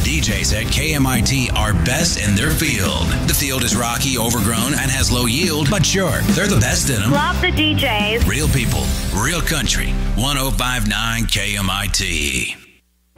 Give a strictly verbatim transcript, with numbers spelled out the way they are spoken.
D Js at K M I T are best in their field. The field is rocky, overgrown, and has low yield, but sure, they're the best in them. Love the D Js. Real people, real country. one oh five point nine K M I T.